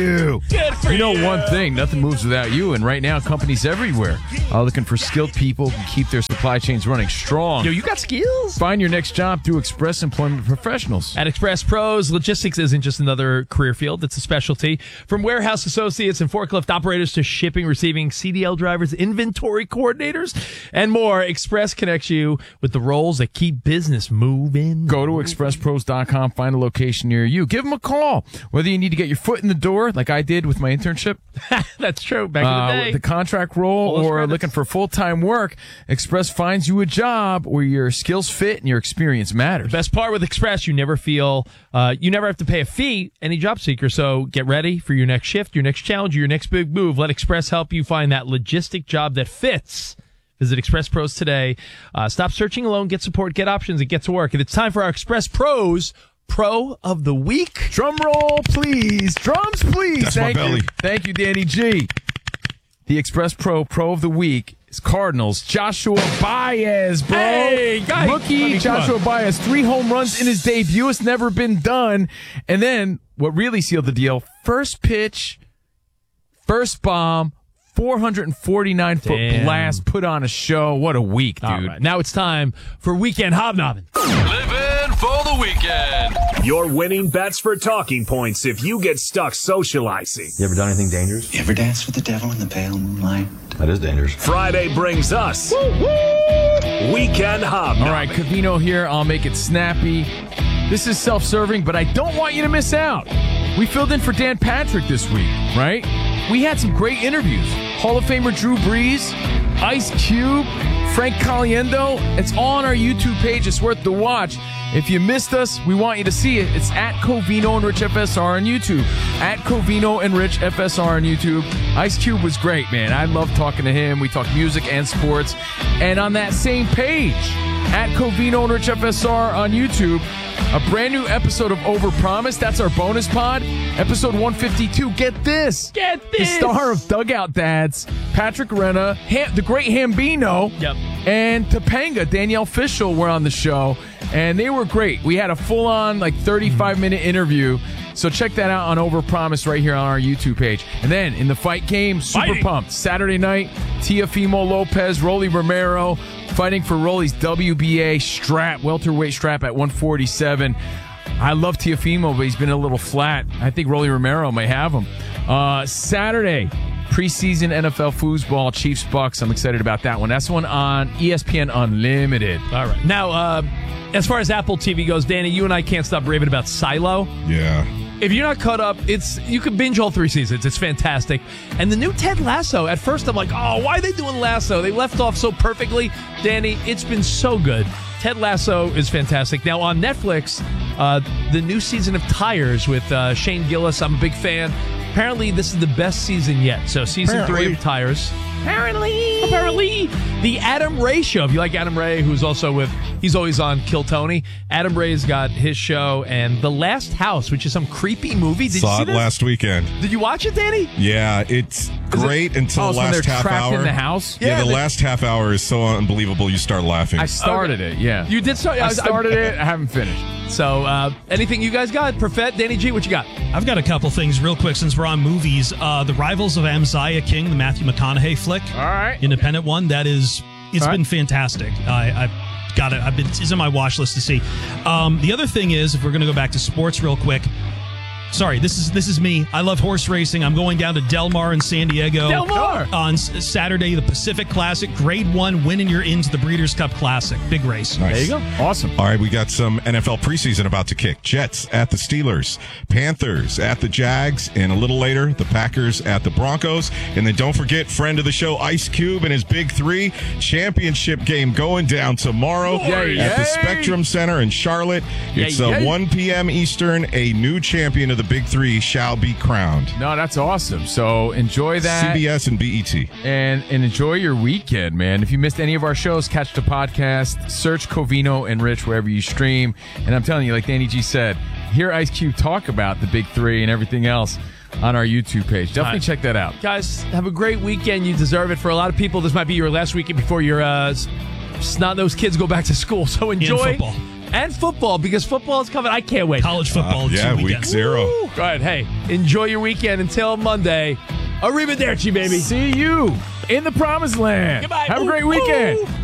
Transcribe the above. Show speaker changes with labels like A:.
A: You.
B: Good for you.
A: One thing, nothing moves without you. And right now, companies everywhere are looking for skilled people who can keep their supply chains running strong.
B: Yo, you got skills?
A: Find your next job through Express Employment Professionals.
B: At Express Pros, logistics isn't just another career field. It's a specialty. From warehouse associates and forklift operators to shipping, receiving, CDL drivers, inventory coordinators, and more, Express connects you with the roles that keep business moving.
A: Go to expresspros.com, find a location near you. Give them a call. Whether you need to get your foot in the door, like I did with my internship.
B: That's true. Back in the day.
A: The contract role or looking for full-time work, Express finds you a job where your skills fit and your experience matters.
B: The best part with Express, you never have to pay a fee, any job seeker. So get ready for your next shift, your next challenge, your next big move. Let Express help you find that logistic job that fits. Visit Express Pros today. Stop searching alone. Get support, get options, and get to work. And it's time for our Express Pros Pro of the Week.
A: Drum roll, please. Drums, please.
C: That's my belly.
A: Thank you, Danny G. The Express Pro of the Week is Cardinals. Joshua Baez, bro.
B: Hey, guy.
A: Rookie Joshua Baez, 3 home runs in his debut. It's never been done. And then what really sealed the deal, first pitch, first bomb, 449-foot blast, put on a show. What a week, dude.
B: All right. Now it's time for Weekend Hobnobbing.
D: Living for the weekend.
E: Your winning bets for talking points if you get stuck socializing.
F: You ever done anything dangerous?
G: You ever danced with the devil in the pale moonlight?
F: That is dangerous.
E: Friday brings us Weekend Hobnobbing.
A: All right, Covino here. I'll make it snappy. This is self-serving, but I don't want you to miss out. We filled in for Dan Patrick this week, right? We had some great interviews. Hall of Famer Drew Brees, Ice Cube, Frank Caliendo. It's all on our YouTube page. It's worth the watch. If you missed us, we want you to see it. It's at Covino and Rich FSR on YouTube. At Covino and Rich FSR on YouTube. Ice Cube was great, man. I love talking to him. We talk music and sports. And on that same page, at Covino and Rich FSR on YouTube, a brand new episode of Overpromise. That's our bonus pod. Episode 152. Get this. The star of Dugout Dads, Patrick Renna, the great Hambino, and Topanga, Danielle Fishel were on the show. And they were great. We had a full-on, 35-minute interview. So check that out on Overpromise right here on our YouTube page. And then in the fight game, super pumped. Saturday night, Teofimo Lopez, Rolly Romero, fighting for Rolly's WBA strap, welterweight strap at 147. I love Teofimo, but he's been a little flat. I think Rolly Romero may have him. Saturday, preseason NFL foosball, Chiefs Bucks. I'm excited about that one. That's one on ESPN Unlimited.
B: All right. Now, as far as Apple TV goes, Danny, you and I can't stop raving about Silo.
C: Yeah.
B: If you're not caught up, you could binge all 3 seasons. It's fantastic. And the new Ted Lasso, at first I'm like, oh, why are they doing Lasso? They left off so perfectly. Danny, it's been so good. Ted Lasso is fantastic. Now on Netflix, the new season of Tires with Shane Gillis, I'm a big fan. Apparently this is the best season yet. So season 3 of Tires. Apparently. The Adam Ray Show. If you like Adam Ray, he's always on Kill Tony. Adam Ray's got his show, and The Last House, which is some creepy movie. Did you see this?
C: Last weekend.
B: Did you watch it, Danny?
C: Yeah, it's great until the last half hour.
A: In the house?
C: Yeah, the last half hour is so unbelievable you start laughing.
A: I started it, yeah.
B: You did start?
A: I started it. I haven't finished.
B: So, anything you guys got? Perfect? Danny G, what you got?
H: I've got a couple things real quick since we're on movies. The Rivals of Amaziah King, the Matthew McConaughey flick.
A: All right.
H: Independent one. It's been fantastic. I've got it. It's in my watch list to see. The other thing is, if we're going to go back to sports real quick. Sorry, this is me. I love horse racing. I'm going down to Del Mar in San Diego.
B: Del Mar!
H: On Saturday, the Pacific Classic, Grade 1, winning your into the Breeders' Cup Classic. Big race.
C: Nice.
A: There you go. Awesome.
C: All right, we got some NFL preseason about to kick. Jets at the Steelers, Panthers at the Jags, and a little later, the Packers at the Broncos. And then don't forget, friend of the show, Ice Cube and his Big 3 championship game going down tomorrow at the Spectrum Center in Charlotte. It's 1 p.m. Eastern. A new champion of the Big 3 shall be crowned.
A: No, that's awesome. So enjoy that.
C: CBS and BET.
A: And enjoy your weekend, man. If you missed any of our shows, catch the podcast. Search Covino and Rich wherever you stream. And I'm telling you, like Danny G said, hear Ice Cube talk about the Big 3 and everything else on our YouTube page. Definitely check that out.
B: Guys, have a great weekend. You deserve it. For a lot of people, this might be your last weekend before your snot-nosed kids go back to school. So enjoy. And football, because football is coming. I can't wait.
H: College football.
C: Yeah,
H: this
C: week
H: weekend.
C: 0.
B: All right, hey, enjoy your weekend until Monday. Arrivederci, baby.
A: See you in the promised land.
B: Goodbye.
A: Have a great weekend.